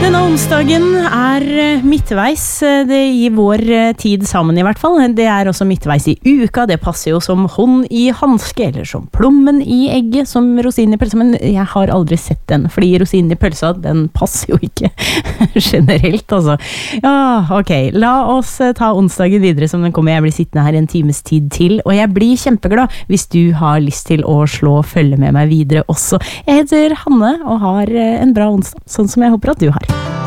Denne onsdagen midtveis det I vår tid sammen I hvert fall. Det også midtveis I uka. Det passer jo som hånd I handske, eller som plommen I egget, som rosinen I pølsa. Men jeg har aldri sett den, fordi rosinen I pølsa, den passer jo ikke generelt, altså. Ja, ok. La oss ta onsdagen videre som den kommer. Jeg blir sittende her en times tid til, og jeg blir kjempeglad hvis du har lyst til å følge med meg videre også. Jeg heter Hanne, og har en bra onsdag, sånn som jeg håper at du har.